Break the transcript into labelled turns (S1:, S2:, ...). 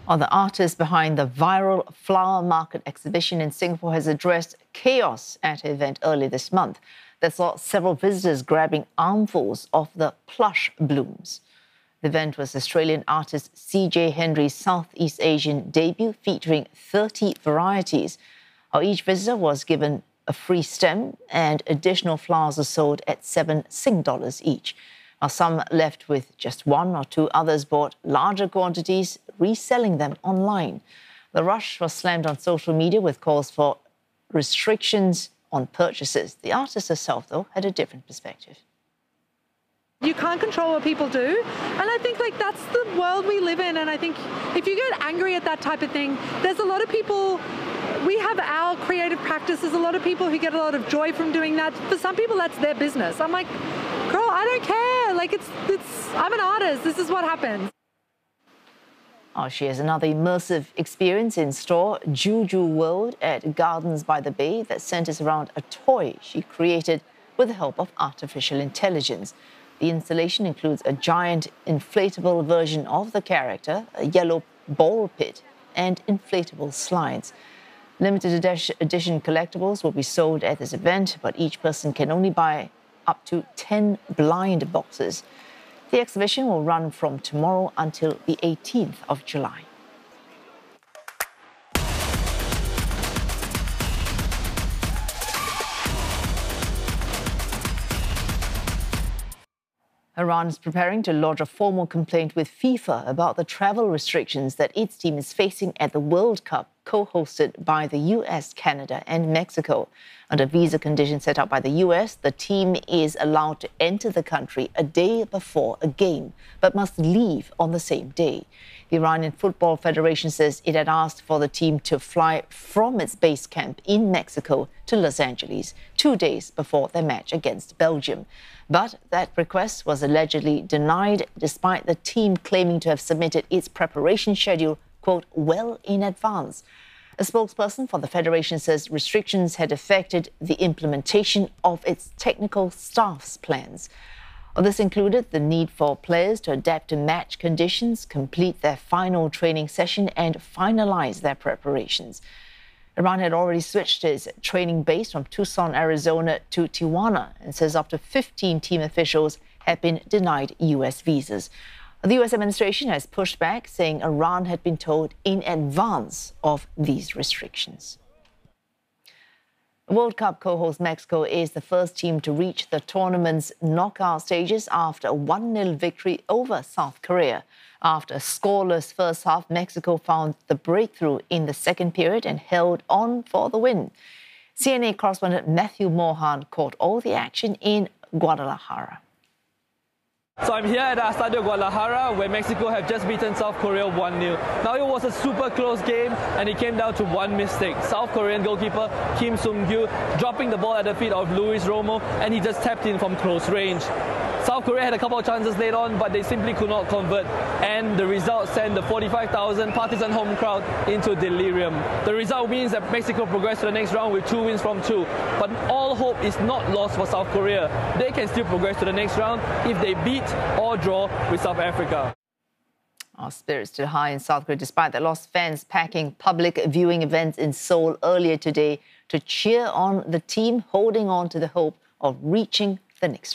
S1: The artist behind the viral flower market exhibition in Singapore has addressed chaos at an event early this month that saw several visitors grabbing armfuls of the plush blooms. The event was Australian artist C.J. Henry's Southeast Asian debut, featuring 30 varieties. Each visitor was given a free stem, and additional flowers are sold at 7 Sing dollars each. Some left with just one or two, others bought larger quantities, reselling them online. The rush was slammed on social media with calls for restrictions on purchases. The artist herself, though, had a different perspective.
S2: You can't control what people do, and I think that's the world we live in. And I think if you get angry at that type of thing, there's a lot of people. We have our creative practices, a lot of people who get a lot of joy from doing that. For some people, that's their business. I'm like, girl, I don't care. I'm an artist. This is what happens.
S1: She has another immersive experience in store, Juju World at Gardens by the Bay, that centers around a toy she created with the help of artificial intelligence. The installation includes a giant inflatable version of the character, a yellow ball pit, and inflatable slides. Limited edition collectibles will be sold at this event, but each person can only buy up to 10 blind boxes. The exhibition will run from tomorrow until the 18th of July. Iran is preparing to lodge a formal complaint with FIFA about the travel restrictions that its team is facing at the World Cup, co-hosted by the US, Canada and Mexico. Under visa conditions set out by the US, the team is allowed to enter the country a day before a game, but must leave on the same day. The Iranian Football Federation says it had asked for the team to fly from its base camp in Mexico to Los Angeles 2 days before their match against Belgium. But that request was allegedly denied, despite the team claiming to have submitted its preparation schedule, quote, well in advance. A spokesperson for the Federation says restrictions had affected the implementation of its technical staff's plans. This included the need for players to adapt to match conditions, complete their final training session, and finalize their preparations. Iran had already switched its training base from Tucson, Arizona to Tijuana, and says up to 15 team officials have been denied U.S. visas. The U.S. administration has pushed back, saying Iran had been told in advance of these restrictions. World Cup co-host Mexico is the first team to reach the tournament's knockout stages after a 1-0 victory over South Korea. After a scoreless first half, Mexico found the breakthrough in the second period and held on for the win. CNA correspondent Matthew Mohan caught all the action in Guadalajara.
S3: So I'm here at Estadio Guadalajara, where Mexico have just beaten South Korea 1-0. Now it was a super close game, and it came down to one mistake. South Korean goalkeeper Kim Sung-gyu dropping the ball at the feet of Luis Romo, and he just tapped in from close range. South Korea had a couple of chances late on, but they simply could not convert, and the result sent the 45,000 partisan home crowd into delirium. The result means that Mexico progressed to the next round with 2 wins from 2. But all hope is not lost for South Korea. They can still progress to the next round if they beat or draw with South Africa.
S1: Our spirits still high in South Korea, despite the lost fans packing public viewing events in Seoul earlier today to cheer on the team holding on to the hope of reaching the next